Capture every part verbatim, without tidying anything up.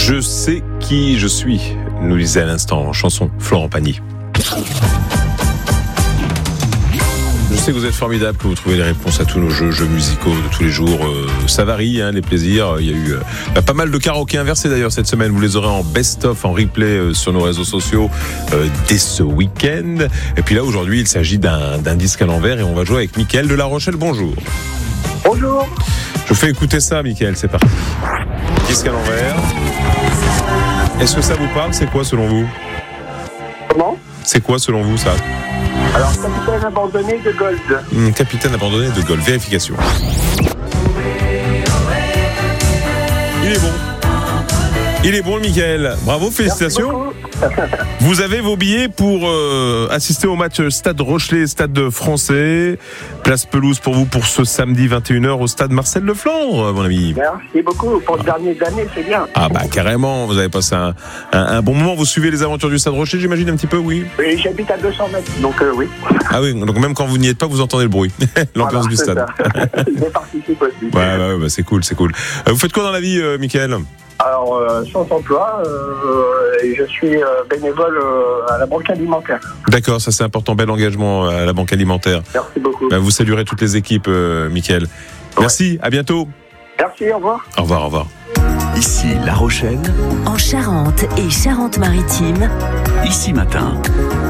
Je sais qui je suis, nous disait à l'instant en chanson Florent Pagny. Je sais que vous êtes formidable, que vous trouvez les réponses à tous nos jeux, jeux musicaux de tous les jours. Euh, ça varie, hein, les plaisirs. Il y a eu euh, bah, pas mal de karaoké inversés d'ailleurs cette semaine. Vous les aurez en best-of, en replay euh, sur nos réseaux sociaux euh, dès ce week-end. Et puis là, aujourd'hui, il s'agit d'un, d'un disque à l'envers et on va jouer avec Mickaël de La Rochelle. Bonjour. Bonjour. Je vous fais écouter ça, Mickaël, c'est parti. Disque à l'envers. Est-ce que ça vous parle ? C'est quoi selon vous ? Comment ? C'est quoi selon vous ça ? Alors, capitaine abandonné de Gold. Mmh, capitaine abandonné de Gold. Vérification. Il est bon. Il est bon, le Mickaël. Bravo, félicitations. Vous avez vos billets pour euh, assister au match Stade Rochelet, Stade Français. Place pelouse pour vous pour ce samedi vingt et une heures au Stade Marcel Leflandre, mon ami. Merci beaucoup. Pour le dernier d'année, c'est bien. Ah bah carrément, vous avez passé un, un, un bon moment. Vous suivez les aventures du Stade Rochelet, j'imagine un petit peu, oui. Oui, j'habite à deux cents mètres, donc euh, oui. Ah oui, donc même quand vous n'y êtes pas, vous entendez le bruit, l'ambiance voilà, du stade. Je participe aussi. Ouais, ouais, bah, c'est cool, c'est cool. Euh, vous faites quoi dans la vie, euh, Mickaël ? Alors, euh, sans emploi, euh, et je suis euh, bénévole euh, à la banque alimentaire. D'accord, ça c'est important, bel engagement à la banque alimentaire. Merci beaucoup. Bah, vous saluerez toutes les équipes, euh, Mickaël. Ouais. Merci, à bientôt. Merci, au revoir. Au revoir, au revoir. Ici La Rochelle, en Charente et Charente-Maritime, Ici Matin.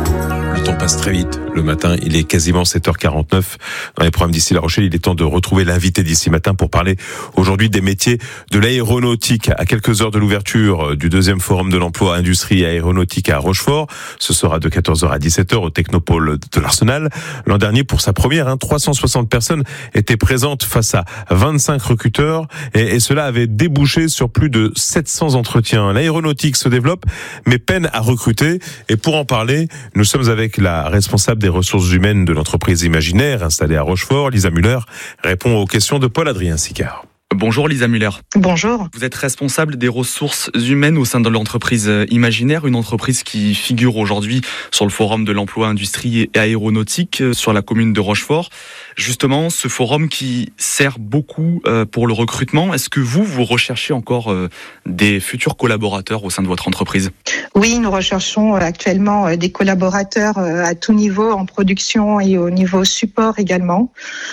Le temps passe très vite. Le matin, il est quasiment sept heures quarante-neuf. Dans les programmes d'Ici La Rochelle, il est temps de retrouver l'invité d'Ici Matin pour parler aujourd'hui des métiers de l'aéronautique. À quelques heures de l'ouverture du deuxième forum de l'emploi industrie et aéronautique à Rochefort, ce sera de quatorze heures à dix-sept heures au Technopôle de l'Arsenal. L'an dernier, pour sa première, hein, trois cent soixante personnes étaient présentes face à vingt-cinq recruteurs et, et cela avait débouché sur plus de sept cents entretiens. L'aéronautique se développe mais peine à recruter et pour en parler, nous sommes avec la responsable des ressources humaines de l'entreprise Imaginaire installée à Rochefort. Lisa Muller répond aux questions de Paul-Adrien Sicard. Bonjour Lisa Muller. Bonjour. Vous êtes responsable des ressources humaines au sein de l'entreprise Imaginaire, une entreprise qui figure aujourd'hui sur le forum de l'emploi industrie et aéronautique sur la commune de Rochefort. Justement, ce forum qui sert beaucoup pour le recrutement. Est-ce que vous, vous recherchez encore des futurs collaborateurs au sein de votre entreprise ? Oui, nous recherchons actuellement des collaborateurs à tout niveau, en production et au niveau support également.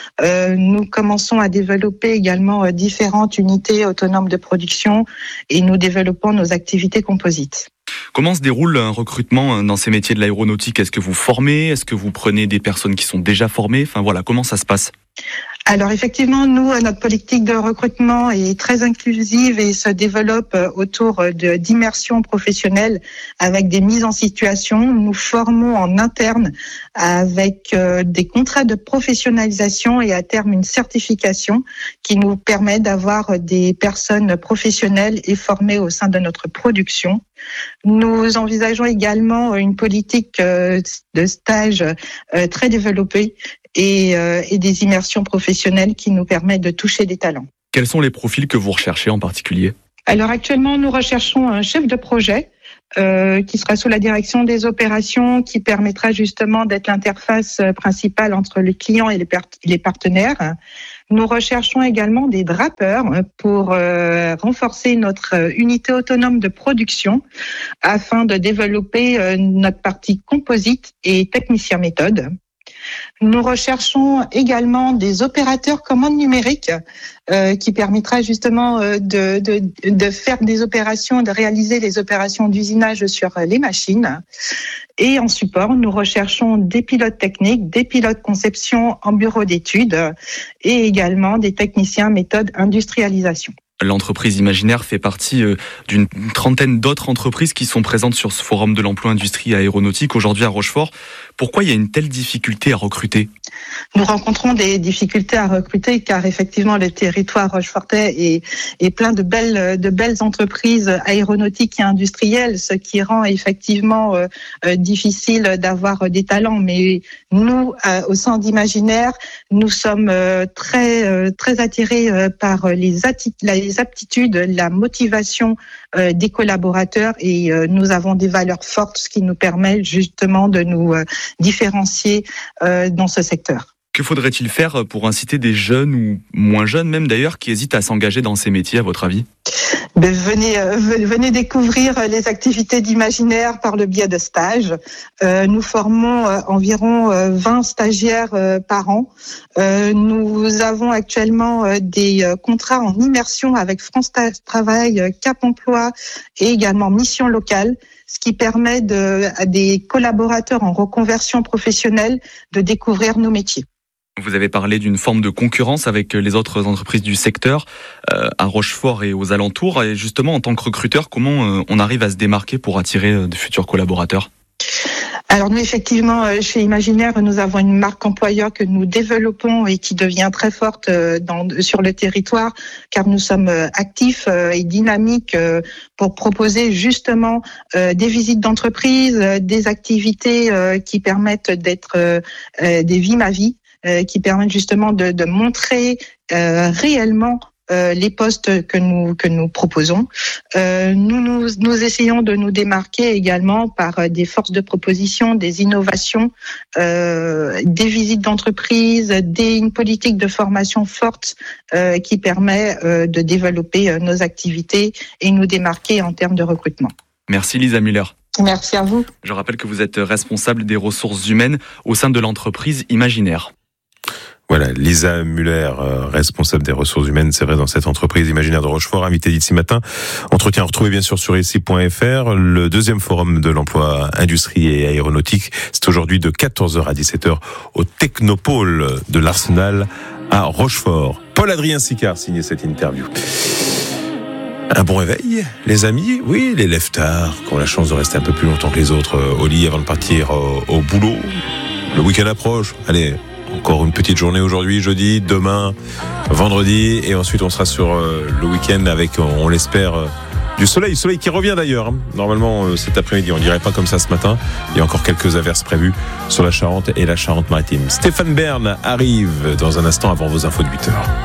Nous commençons à développer également différentes unités autonomes de production et nous développons nos activités composites. Comment se déroule un recrutement dans ces métiers de l'aéronautique ? Est-ce que vous formez ? Est-ce que vous prenez des personnes qui sont déjà formées ? Enfin voilà, comment ça se passe ? Alors effectivement, nous, notre politique de recrutement est très inclusive et se développe autour de d'immersion professionnelle avec des mises en situation. Nous formons en interne avec des contrats de professionnalisation et à terme une certification qui nous permet d'avoir des personnes professionnelles et formées au sein de notre production. Nous envisageons également une politique de stage très développée et, et des immersions professionnelles qui nous permettent de toucher des talents. Quels sont les profils que vous recherchez en particulier ? Alors actuellement, nous recherchons un chef de projet euh, qui sera sous la direction des opérations, qui permettra justement d'être l'interface principale entre le client et les, per- les partenaires. Nous recherchons également des drapeurs pour euh, renforcer notre unité autonome de production afin de développer euh, notre partie composite et technicien méthode. Nous recherchons également des opérateurs commandes numériques euh, qui permettra justement euh, de, de, de faire des opérations, de réaliser les opérations d'usinage sur les machines. Et en support, nous recherchons des pilotes techniques, des pilotes conception en bureau d'études et également des techniciens méthode industrialisation. L'entreprise Imaginaire fait partie d'une trentaine d'autres entreprises qui sont présentes sur ce forum de l'emploi industrie et aéronautique aujourd'hui à Rochefort. Pourquoi il y a une telle difficulté à recruter ? Nous rencontrons des difficultés à recruter car effectivement le territoire rochefortais est, est plein de belles, de belles entreprises aéronautiques et industrielles, ce qui rend effectivement euh, euh, difficile d'avoir des talents. Mais nous, euh, au sein d'Imaginaire, nous sommes euh, très, euh, très attirés euh, par les, atti- les aptitudes, la motivation euh, des collaborateurs et euh, nous avons des valeurs fortes, ce qui nous permet justement de nous euh, différencier euh, dans ce secteur. Que faudrait-il faire pour inciter des jeunes ou moins jeunes même d'ailleurs qui hésitent à s'engager dans ces métiers à votre avis ? Ben, venez, euh, venez découvrir les activités d'Imaginaire par le biais de stages. Euh, nous formons euh, environ euh, vingt stagiaires euh, par an. Euh, nous avons actuellement euh, des euh, contrats en immersion avec France Travail, euh, Cap Emploi et également Mission Locale, ce qui permet de, à des collaborateurs en reconversion professionnelle de découvrir nos métiers. Vous avez parlé d'une forme de concurrence avec les autres entreprises du secteur euh, à Rochefort et aux alentours. Et justement, en tant que recruteur, comment euh, on arrive à se démarquer pour attirer euh, de futurs collaborateurs ? Alors nous, effectivement, chez Imaginaire, nous avons une marque employeur que nous développons et qui devient très forte dans, sur le territoire, car nous sommes actifs et dynamiques pour proposer justement des visites d'entreprise, des activités qui permettent d'être des vies ma vie, qui permettent justement de, de montrer réellement Euh, les postes que nous que nous proposons. Euh, nous, nous nous essayons de nous démarquer également par euh, des forces de proposition, des innovations, euh, des visites d'entreprise, des une politique de formation forte euh, qui permet euh, de développer euh, nos activités et nous démarquer en termes de recrutement. Merci Lisa Müller. Merci à vous. Je rappelle que vous êtes responsable des ressources humaines au sein de l'entreprise Imaginaire. Voilà, Lisa Müller, euh, responsable des ressources humaines, c'est vrai, dans cette entreprise Imaginaire de Rochefort, invitée d'ici matin. Entretien retrouvé bien sûr sur ici point f r. Le deuxième forum de l'emploi industrie et aéronautique, c'est aujourd'hui de quatorze heures à dix-sept heures au Technopôle de l'Arsenal à Rochefort. Paul-Adrien Sicard signait cette interview. Un bon réveil, les amis. Oui, les lève-tard, qui ont la chance de rester un peu plus longtemps que les autres euh, au lit avant de partir euh, au boulot. Le week-end approche. Allez, encore une petite journée aujourd'hui, jeudi, demain, vendredi, et ensuite on sera sur euh, le week-end avec, on, on l'espère, euh, du soleil, soleil qui revient d'ailleurs. Hein. Normalement euh, cet après-midi, on dirait pas comme ça ce matin. Il y a encore quelques averses prévues sur la Charente et la Charente-Maritime. Stéphane Bern arrive dans un instant avant vos infos de huit heures.